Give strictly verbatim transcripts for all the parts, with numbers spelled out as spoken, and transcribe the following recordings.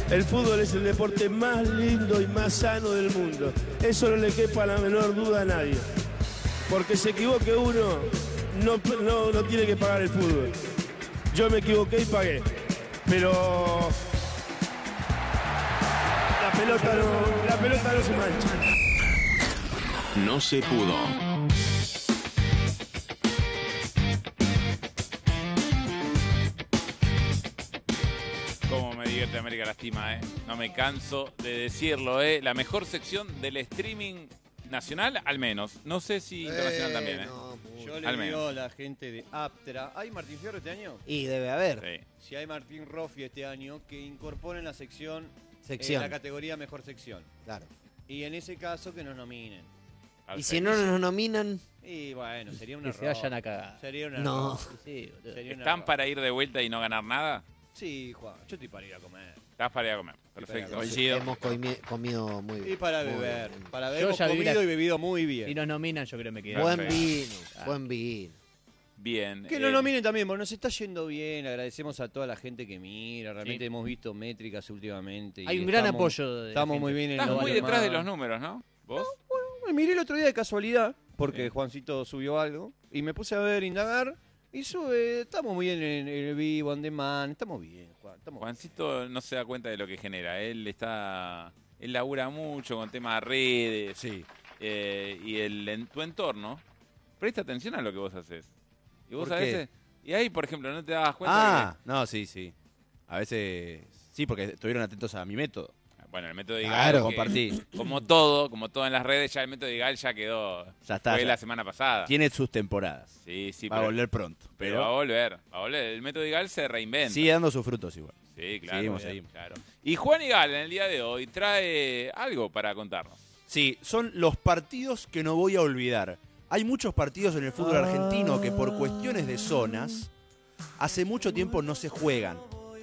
El fútbol es el deporte más lindo y más sano del mundo. Eso no le quepa la menor duda a nadie. Porque se equivoque uno, no, no, no tiene que pagar el fútbol. Yo me equivoqué y pagué. Pero la pelota no, la pelota no se mancha. No se pudo. Cómo me divierte América Lastima, ¿eh? No me canso de decirlo, ¿eh? La mejor sección del streaming nacional, al menos. No sé si internacional Eh, también, ¿eh? no, Yo Al le menos. digo a la gente de Aptra. ¿Hay Martín Fierro este año? Y debe haber. Sí. Si hay Martín Roffi este año, que incorporen la sección, Sección. eh, la categoría Mejor Sección. Claro. Y en ese caso que nos nominen. Y si no nos nominan, Y bueno, sería un Que error. se vayan a cagar. Sería un error. no. Sí, boludo. Sería un ¿Están error. para ir de vuelta y no ganar nada? Sí, Juan. Yo estoy para ir a comer. Estás para ir a comer. Perfecto. para ir a Coincido. Hemos comi- comido muy bien. Y para muy beber. bien. Para Yo beber. Hemos ya viví comido la- y bebido muy bien. Si nos nominan, yo creo que me quedo. Buen Perfecto. vino, Ah. buen vino. Bien. Que eh, nos nominen también, porque nos está yendo bien. Le agradecemos a toda la gente que mira. Realmente Sí. hemos visto métricas últimamente. y Hay un gran estamos- apoyo de la Estamos gente. muy bien en Estás los muy demás. detrás de los números, ¿no? ¿Vos? Me miré el otro día de casualidad, porque Sí. Juancito subió algo, y me puse a ver, indagar, y sube, estamos muy bien en el vivo, on demand, estamos bien, Juan. Estamos... Juancito no se da cuenta de lo que genera. Él está... Él labura mucho con temas de redes. Sí. eh, y el, en tu entorno. Presta atención a lo que vos haces. Y vos ¿Por a qué? veces... Y ahí, por ejemplo, no te dabas cuenta Ah, no, sí, sí. A veces sí, porque estuvieron atentos a mi método. que... Bueno, el método de Igal... Claro. que- Compartí. Como todo, como todo en las redes, ya el método de Igal ya quedó... Ya está. Fue ya. la semana pasada. Tiene sus temporadas. Sí, sí, Va a pero, volver pronto. pero va a volver. Va a volver. El método de Igal se reinventa. Sigue dando sus frutos igual. Sí, claro. Seguimos, bien, seguimos. claro. Y Juan Igal en el día de hoy trae algo para contarnos. Sí, son los partidos que no voy a olvidar. Hay muchos partidos en el fútbol argentino que por cuestiones de zonas hace mucho tiempo no se juegan.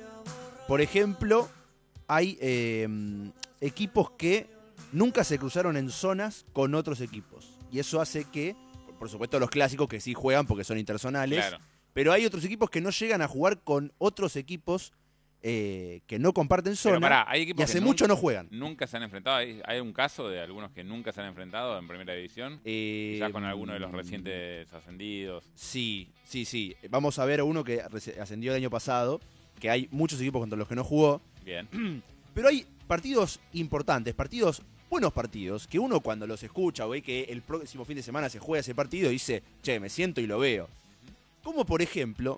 Por ejemplo, hay eh, equipos que nunca se cruzaron en zonas con otros equipos. Y eso hace que, por supuesto, los clásicos que sí juegan porque son interzonales. Claro. Pero hay otros equipos que no llegan a jugar con otros equipos eh, que no comparten Pero zona. pará, hay equipos y hace que mucho nunca, no juegan. Nunca se han enfrentado. ¿Hay, hay un caso de algunos que nunca se han enfrentado en primera división? Eh, Ya con alguno de los recientes ascendidos. Sí, sí, sí. Vamos a ver a uno que reci- ascendió el año pasado, que hay muchos equipos contra los que no jugó. Bien. Pero hay partidos importantes, partidos, buenos partidos, que uno cuando los escucha o ve que el próximo fin de semana se juega ese partido, dice, che, me siento y lo veo. Como por ejemplo,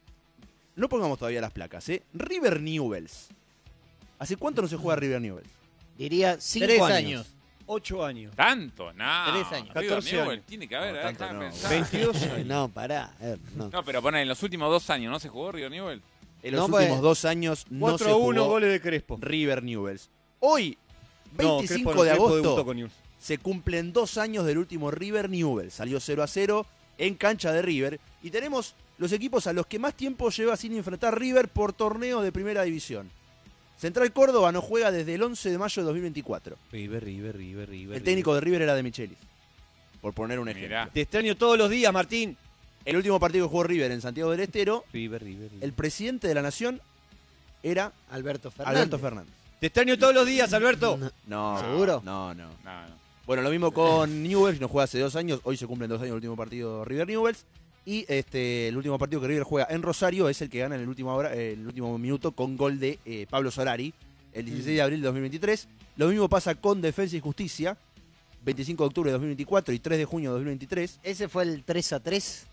no pongamos todavía las placas, ¿eh? River Newell's. ¿Hace cuánto no se juega River Newell's? Diría cinco Tres años. años. Ocho años. ¿Tanto? No. Tres años. River catorce Newell, años. Tiene que haber, No, eh, tanto déjame no. pensar. veintidós años. No, pará. a ver, no. No, pero ponen en los últimos dos años, ¿no se jugó River Newell? En los No, pues, últimos dos años no se cuatro a uno jugó goles de Crespo. River Newell's. Hoy, No, veinticinco Crespo- de Crespo agosto, debutó con Newell's. se cumplen dos años del último River Newell. Salió cero a cero en cancha de River. Y tenemos los equipos a los que más tiempo lleva sin enfrentar River por torneo de primera división. Central Córdoba no juega desde el once de mayo de dos mil veinticuatro. River, River, River, River. El técnico de River era de Michelis. Por poner un ejemplo. Mirá. Te extraño todos los días, Martín. El último partido que jugó River en Santiago del Estero, River, River, River. el presidente de la nación era Alberto Fernández. Alberto Fernández. Te extraño todos los días, Alberto. No. No, ¿Seguro? No, no. No, no. Bueno, lo mismo con Newell's, no juega hace dos años, hoy se cumplen dos años el último partido River Newell's. Y este el último partido que River juega en Rosario es el que gana en el último, hora, eh, el último minuto con gol de eh, Pablo Solari, el dieciséis de abril de dos mil veintitrés. Lo mismo pasa con Defensa y Justicia, veinticinco de octubre de dos mil veinticuatro y tres de junio de dos mil veintitrés. Ese fue el tres a tres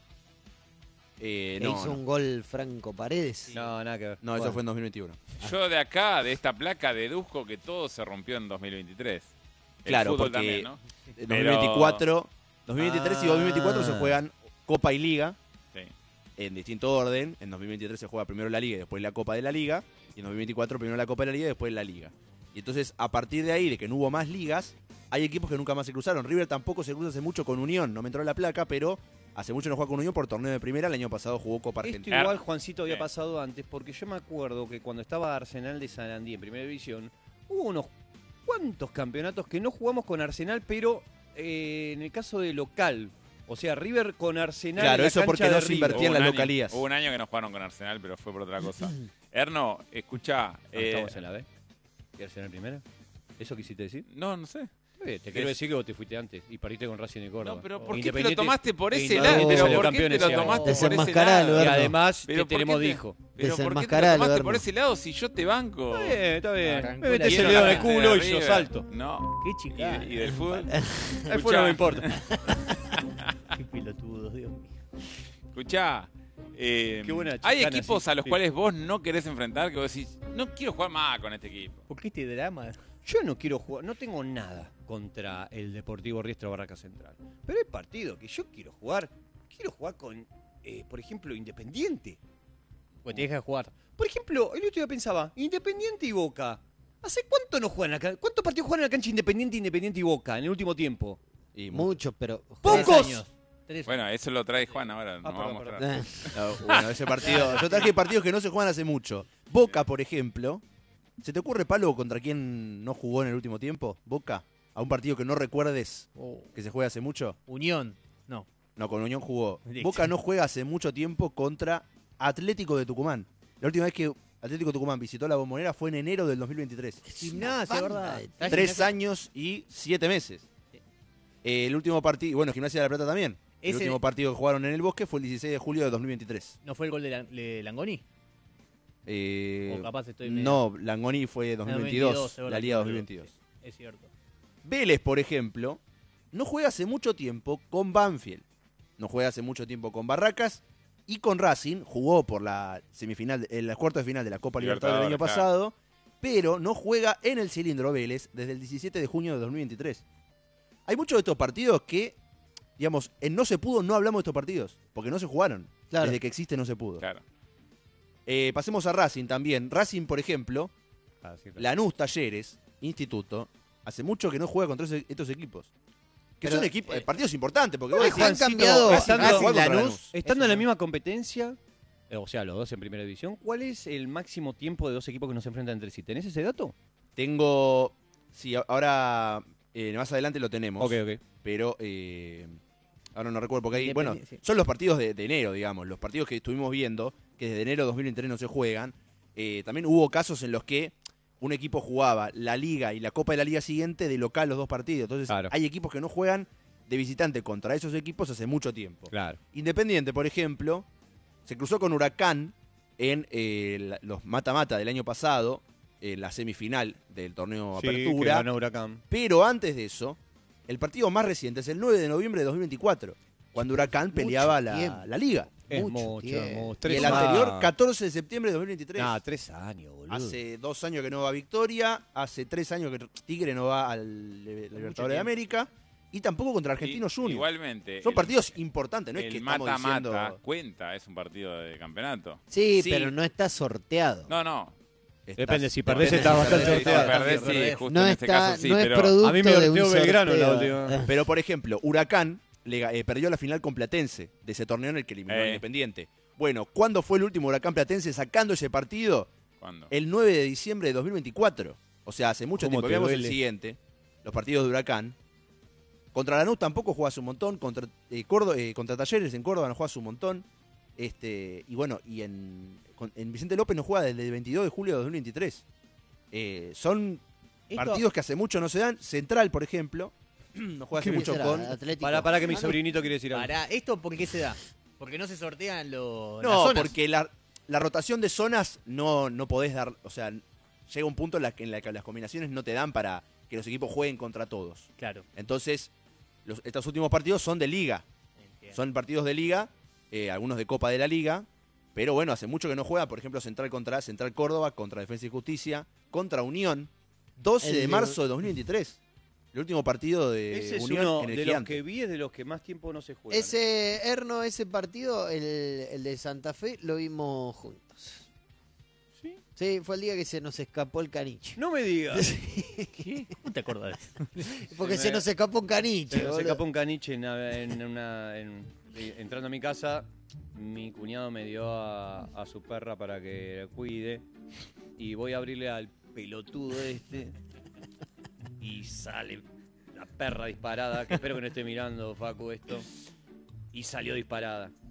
Eh, que no, hizo no. un gol Franco Paredes. No, nada que ver. No, eso Bueno. fue en dos mil veintiuno. Yo de acá, de esta placa, deduzco que todo se rompió en dos mil veintitrés. El Claro, fútbol porque también, ¿no? En Pero- dos mil veinticuatro, dos mil veintitrés y dos mil veinticuatro se Ah. juegan Copa y Liga Sí. en distinto orden. En dos mil veintitrés se juega primero la Liga y después la Copa de la Liga. Y en dos mil veinticuatro primero la Copa de la Liga y después la Liga. Y entonces, a partir de ahí, de que no hubo más ligas, hay equipos que nunca más se cruzaron. River tampoco se cruza hace mucho con Unión, no me entró en la placa, pero hace mucho no juega con Unión por torneo de primera. El año pasado jugó Copa Esto Argentina. igual, Juancito, había Sí. pasado antes, porque yo me acuerdo que cuando estaba Arsenal de Sarandí en Primera División, hubo unos cuantos campeonatos que no jugamos con Arsenal, pero eh, en el caso de local. O sea, River con Arsenal Claro, en la eso cancha porque de no se River. invertía en Hubo un las año- localías. Hubo un año que no jugaron con Arsenal, pero fue por otra cosa. Erno, escuchá. No, eh, estamos en la B. ¿Y Arsenal primera? ¿Eso quisiste decir? No, no sé. Eh, te quiero decir que vos te fuiste antes y perdiste con Racing de Córdoba. No, pero ¿por qué te lo Independiente- tomaste por ese Independiente lado? Pero salió ¿por qué campeón te ese lo año. tomaste por ese Desenmascaralo, lado? Y Erno. además Pero te ¿por tenemos qué te- dijo. Pero ¿por qué te lo Desenmascaralo, tomaste por Erno. ese lado si yo te banco? Está bien, está bien. Arrancó Me la metes Quiero el dedo en la el gente culo de y yo River. salto. No. Qué ¿Y, chica. de- y del fútbol? El Escuchá. fútbol no me importa. Qué pelotudo, Dios mío. Escuchá. eh, Qué buena hay chicana, equipos sí. a los Sí. cuales vos no querés enfrentar que vos decís, no quiero jugar más con este equipo. ¿Por qué este drama? Yo no quiero jugar, no tengo nada contra el Deportivo Riestra Barraca Central. Pero hay partidos que yo quiero jugar. Quiero jugar con, eh, por ejemplo, Independiente. Pues te deja jugar. Por ejemplo, el otro día pensaba, Independiente y Boca. ¿Hace cuánto no juegan acá? ¿Cuántos partidos juegan en la cancha Independiente, Independiente y Boca en el último tiempo? Y Muchos, pero. ¡Pocos! Tres años. Tres Bueno, eso lo trae Juan ahora. No perdón, vamos a perdón. mostrar. Eh, No, bueno, ese partido. Yo traje partidos que no se juegan hace mucho. Boca, por ejemplo. ¿Se te ocurre, Palo, contra quién no jugó en el último tiempo? Boca. A un partido que no recuerdes Oh, que se juega hace mucho. Unión. No. No, con Unión jugó. Listo. Boca no juega hace mucho tiempo contra Atlético de Tucumán. La última vez que Atlético de Tucumán visitó la Bombonera fue en enero del dos mil veintitrés. Gimnasia, banda ¿verdad? de- ¿Está Tres Gimnasia? años y siete meses. Eh, el último partido, bueno, Gimnasia de la Plata también. El Ese- último partido que jugaron en el Bosque fue el dieciséis de julio de dos mil veintitrés. ¿No fue el gol de, Lan- de Langoni? Eh, O capaz estoy medio- no, Langoni fue dos mil veintidós, dos mil veintidós, es verdad, la Liga sí, dos mil veintidós. sí, Es cierto. Vélez, por ejemplo, no juega hace mucho tiempo con Banfield. No juega hace mucho tiempo con Barracas. Y con Racing jugó por la semifinal, en la cuarta de final de la Copa Libertadores del año Libertadores, pasado. Pero no juega en el cilindro Vélez desde el diecisiete de junio de dos mil veintitrés. Hay muchos de estos partidos que, digamos, en No Se Pudo no hablamos de estos partidos. Porque no se jugaron. Claro. Desde que existe No Se Pudo. Claro. Eh, pasemos a Racing también. Racing, por ejemplo, Ah, sí, claro. Lanús, Talleres, Instituto, hace mucho que no juega contra ese- estos equipos. Que Pero, son equipos, eh, partidos importantes, porque Oye, vos decís, han cambiado Racing no Racing, juega contra Lanús. Lanús. Estando Eso en la no. misma competencia, eh, o sea, los dos en primera división, ¿cuál es el máximo tiempo de dos equipos que no se enfrentan entre sí? ¿Tenés ese dato? Tengo, sí, a- ahora eh, más adelante lo tenemos, Ok, ok. pero eh, ahora no recuerdo porque ahí, bueno, Independiente, sí. son los partidos de, de enero, digamos, los partidos que estuvimos viendo, que desde enero de dos mil veintitrés no se juegan. Eh, también hubo casos en los que un equipo jugaba la Liga y la Copa de la Liga siguiente de local los dos partidos. Entonces Claro. hay equipos que no juegan de visitante contra esos equipos hace mucho tiempo. Claro. Independiente, por ejemplo, se cruzó con Huracán en eh, la- los mata-mata del año pasado, en la semifinal del torneo Apertura. ganó Huracán. Pero antes de eso, el partido más reciente es el nueve de noviembre de dos mil veinticuatro, cuando Huracán peleaba la, tiempo. la Liga. Es Mucho mucho, tiempo. mucho. Y Tres el años. anterior, catorce de septiembre de dos mil veintitrés. Ah, tres años, boludo. Hace dos años que no va a Victoria, hace tres años que Tigre no va al Le- la Libertadores de América, y tampoco contra Argentino Y- Junior. Igualmente. Son el- partidos importantes, no es que El estamos mata-mata diciendo... cuenta, es un partido de campeonato. Sí, Sí. pero no está sorteado. No, no. Depende, si Estás- perdés depende estás si bastante perdés. Si sorteado. perdés, sí, perdés. justo No en este está, caso sí, no es pero producto A mí me de un sorteó Belgrano la sorteo. última. Pero, por ejemplo, Huracán le ga- eh, perdió la final con Platense de ese torneo en el que eliminó a Eh. Independiente. Bueno, ¿cuándo fue el último Huracán Platense sacando ese partido? ¿cuándo? El nueve de diciembre de dos mil veinticuatro. O sea, hace mucho ¿Cómo tiempo. te Veamos el duele? siguiente. Los partidos de Huracán. Contra Lanús tampoco juega hace un montón. Contra, eh, Córdoba- eh, contra Talleres en Córdoba no juega hace un montón. Este, y bueno, y en, con- en Vicente López no juega desde el veintidós de julio de dos mil veintitrés. Eh, son Esto- partidos que hace mucho no se dan. Central, por ejemplo, no juega hace ¿Qué mucho será? con... Atlético. Para, para que mi Ah, no. sobrinito quiere decir algo. Pará, ¿esto por qué se da? Porque no se sortean los. las No, zonas. porque la, la rotación de zonas no, no podés dar, o sea, llega un punto en la, que, en la que las combinaciones no te dan para que los equipos jueguen contra todos. Claro. Entonces, los, estos últimos partidos son de liga, Entiendo. son partidos de liga, eh, algunos de Copa de la Liga, pero bueno, hace mucho que no juega, por ejemplo, Central contra Central Córdoba, contra Defensa y Justicia, contra Unión, doce El de de- marzo de dos mil veintitrés. El último partido de Ese es Unión uno en el de los Gigante. que vi, es de los que más tiempo no se juega. Ese, Erno, ese partido, el, el de Santa Fe, lo vimos juntos. ¿Sí? Sí, fue el día que se nos escapó el caniche. No me digas. ¿Qué? ¿Cómo te acordás? Porque Se se, me- nos escapó un caniche. Se nos boludo. escapó un caniche en, en una. en- eh, entrando a mi casa, mi cuñado me dio a, a su perra para que la cuide. Y voy a abrirle al pelotudo este. Y sale la perra disparada. Que espero que no esté mirando, Facu, esto. Y salió disparada.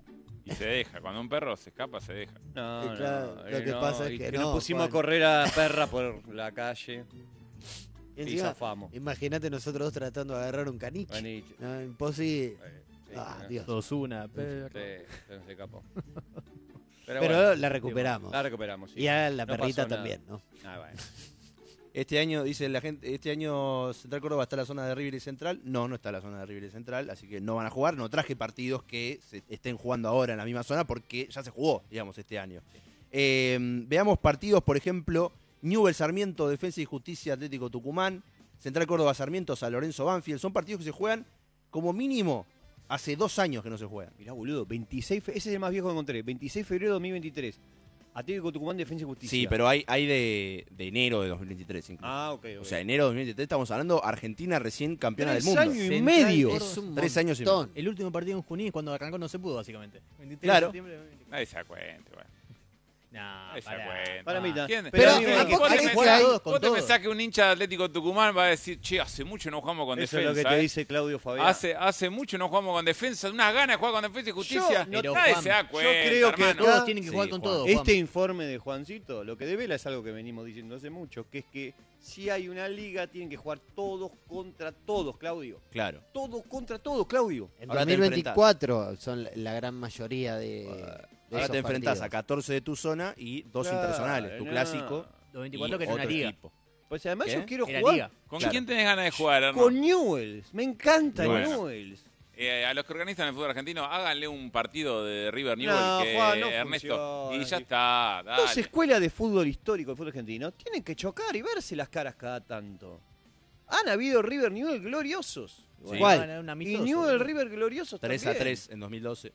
Y se deja. Cuando un perro se escapa, se deja. No, Sí, no, claro, lo eh, que no, pasa es y que nos no, pusimos Juan. a correr a perra por la calle Y y encima, zafamos. imagínate nosotros dos tratando de agarrar un caniche. Vení, No, imposible. eh, sí, Ah, no, Dios. Sos una, perro. sí, se nos escapó. Pero, Pero bueno, la recuperamos. la recuperamos. Sí. Y a la No perrita pasó nada. también, ¿no? Ah, bueno. Este año, dice la gente, este año Central Córdoba está en la zona de River y Central. No, no está en la zona de River y Central, así que no van a jugar. No traje partidos que se estén jugando ahora en la misma zona porque ya se jugó, digamos, este año. Eh, veamos partidos, por ejemplo, Newell's Sarmiento, Defensa y Justicia Atlético Tucumán, Central Córdoba Sarmiento, San Lorenzo Banfield. Son partidos que se juegan como mínimo hace dos años que no se juegan. Mirá, boludo, veintiséis, fe- ese es el más viejo que encontré. veintiséis de febrero de dos mil veintitrés. Atlético Tucumán, Defensa y Justicia. Sí, pero hay, hay de, de enero de dos mil veintitrés incluso. Ah, ok, ok. O sea, enero de dos mil veintitrés estamos hablando Argentina recién campeona Tres del mundo. años y Central medio. Córdoba. Es un Tres años y montón. El último partido en Junín, cuando arrancó no se pudo, básicamente. veintitrés de Claro. septiembre de dos mil veinticuatro. Nadie se da cuenta, bueno. Nah, Nadie se da pará. cuenta. Para mí, ta- ¿Quién? pero Pero a mí me- ¿a poco vos te hay pensás- que hay- todos con vos te todos? pensás que un hincha de Atlético Tucumán va a decir, che, hace mucho no jugamos con Eso defensa. es lo que te eh. dice Claudio Fabián. Hace, hace mucho no jugamos con defensa, unas ganas de jugar con defensa y justicia. Yo- pero, Nadie Juan, se da yo cuenta, creo que hermano. Todos tienen que Sí, jugar con Juan. todo. Este Juan. informe de Juancito lo que devela es algo que venimos diciendo hace mucho, que es que si hay una liga tienen que jugar todos contra todos, Claudio. Claro. Todos contra todos, Claudio. En Ahora te dos mil veinticuatro son la- la gran mayoría de. de Ahora esos te enfrentás a partidos. catorce de tu zona y dos Claro, interzonales. Tu no. clásico. Los veinticuatro y que era una otro liga. equipo. Pues además ¿Qué? yo quiero Era jugar liga. ¿Con Claro. quién tenés ganas de jugar, Hernán? con Newells. Me encanta Bueno. Newells. Eh, a los que organizan el fútbol argentino, háganle un partido de River Newell No, que Juan, no Ernesto. funciona Y ya así. está, dale. Dos escuelas de fútbol histórico, de fútbol argentino, tienen que chocar y verse las caras cada tanto. Han habido River Newell gloriosos. Sí. ¿Cuál? Era un Y amistoso. Newell River gloriosos tres a también. tres en dos mil doce.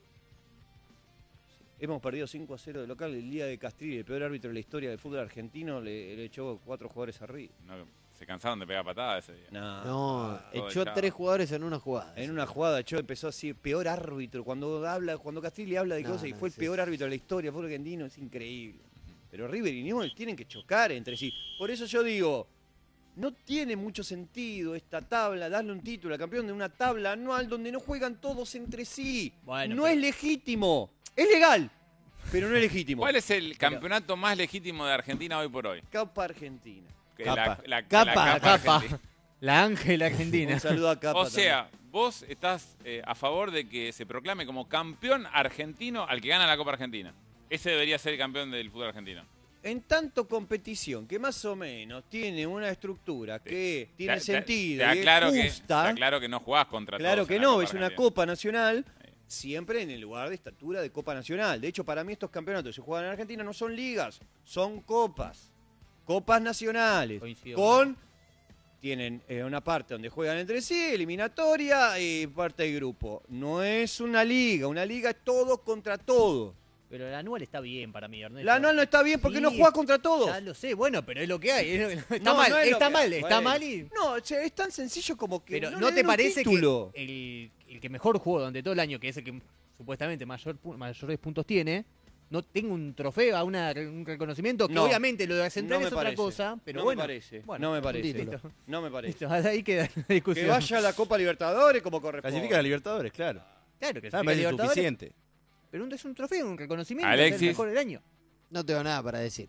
Hemos perdido cinco a cero de local el día de Castrilli, el peor árbitro de la historia del fútbol argentino, le, le echó cuatro jugadores arriba. No, se cansaron de pegar patadas ese día. No, No, todo echó echado. tres jugadores en una jugada. En una jugada echó, empezó así, peor árbitro. Cuando habla, cuando Castrilli habla de No, cosas y no, fue el sí, peor sí. árbitro de la historia del fútbol argentino, es increíble. Pero River y Newell tienen que chocar entre sí. Por eso yo digo, no tiene mucho sentido esta tabla, darle un título al campeón de una tabla anual donde no juegan todos entre sí. Bueno, no pero- es legítimo. Es legal, pero no es legítimo. ¿Cuál es el campeonato más legítimo de Argentina hoy por hoy? Capa Argentina. Que Capa. La, la- Capa, la La capa. Argentina. La Ángel Argentina. Un saludo a Capa O sea, vos estás eh, a favor de que se proclame como campeón argentino al que gana la Copa Argentina. Ese debería ser el campeón del fútbol argentino. en tanto competición que más o menos tiene una estructura que tiene Te- te- sentido Te y aclaro, es que, te justa, aclaro que no jugás contra claro todos que en la no, Copa es una Argentina. Copa Nacional, Sí. siempre en el lugar de estatura de Copa Nacional. De hecho, para mí estos campeonatos que se juegan en Argentina no son ligas, son copas. Copas nacionales. Coincido. Con... Tienen eh, una parte donde juegan entre sí, eliminatoria y parte de grupo. No es una liga, una liga es todo contra todo. Pero el anual está bien para mí, Ernesto. La anual no está bien porque Sí, no juega contra todos. Ya lo sé, bueno, pero es lo que hay. es lo- Está No, mal, no es lo está que- mal, está bueno. mal y... No, o sea, es tan sencillo como que Pero no, ¿no, le te den un parece título. que el, el que mejor jugó durante todo el año, que es el que supuestamente mayor, pu- mayores puntos tiene, no tenga un trofeo, a una, un reconocimiento? Que No. obviamente lo de Central No me es otra parece. cosa, pero no bueno. me parece. bueno, no me un parece. título. No me parece. Listo, ahí queda la discusión. Que vaya a la Copa Libertadores como corresponde. Clasifica a la Libertadores, claro. Claro, que Ah, se me parece Libertadores, suficiente. pero un- es un trofeo, un reconocimiento, Alexis. es el mejor del año. No tengo nada para decir.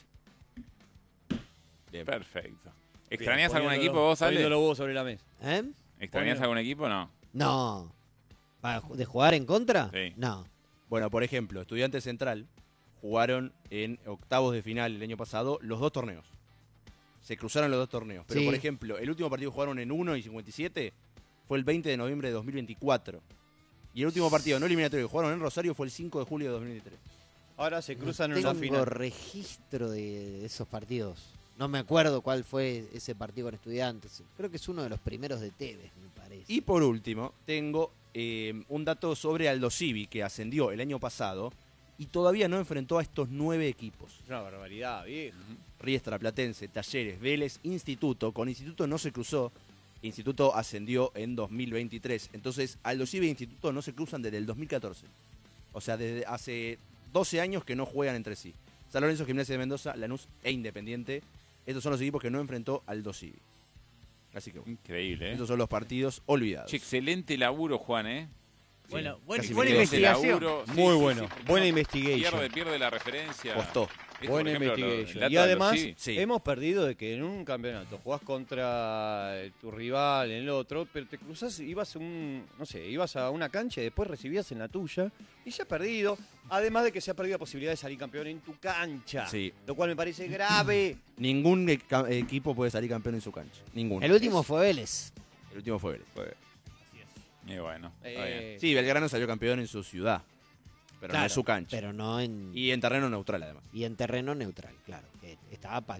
Bien. Perfecto. ¿Extrañas Bien, algún poniéndolo- equipo vos, Ale? Poniéndolo vos sobre la mesa. ¿Eh? ¿Extrañas Ponelo. algún equipo o no? No. ¿Para ju- ¿De jugar en contra? Sí. No. Bueno, por ejemplo, Estudiantes Central jugaron en octavos de final el año pasado los dos torneos. Se cruzaron los dos torneos. Pero, Sí. por ejemplo, el último partido que jugaron en uno y cincuenta y siete fue el veinte de noviembre de dos mil veinticuatro. Y el último partido no eliminatorio que jugaron en Rosario fue el cinco de julio de dos mil veintitrés. Ahora se cruzan en Tengo una final. registro de esos partidos. No me acuerdo cuál fue ese partido con Estudiantes. Creo que es uno de los primeros de Tevez, me parece. Y por último, tengo eh, un dato sobre Aldo Civi, que ascendió el año pasado y todavía no enfrentó a estos nueve equipos. Es una barbaridad, viejo. Riestra, Platense, Talleres, Vélez, Instituto. Con Instituto no se cruzó. Instituto ascendió en dos mil veintitrés. Entonces, Aldo Civi e Instituto no se cruzan desde el dos mil catorce. O sea, desde hace doce años que no juegan entre sí. San Lorenzo, Gimnasia de Mendoza, Lanús e Independiente. Estos son los equipos que no enfrentó Aldo Civi. Así que bueno, Increíble, ¿eh? estos son los partidos olvidados. Che, excelente laburo, Juan, ¿eh? Bueno, buena, casi buena me quedo investigación. Laburo, sí, Muy sí, bueno. sí. Buena No, investigation. Pierde, pierde la referencia. Costó. Esto, Buena por ejemplo, lo- el investigation. dato Y de los- además, sí. Sí. hemos perdido de que en un campeonato jugás contra eh, tu rival, en el otro, pero te cruzás, ibas a un, no sé, ibas a una cancha y después recibías en la tuya y se ha perdido. Además de que se ha perdido la posibilidad de salir campeón en tu cancha. Sí. Lo cual me parece grave. Ningún e- ca- equipo puede salir campeón en su cancha. Ninguno. El último fue Vélez. El último fue Vélez. Y bueno, está bien. Eh, Sí, Belgrano salió campeón en su ciudad. Pero no Claro, en su cancha. Pero no en. Y en terreno neutral, además. Y en terreno neutral, claro. Que estaba pa-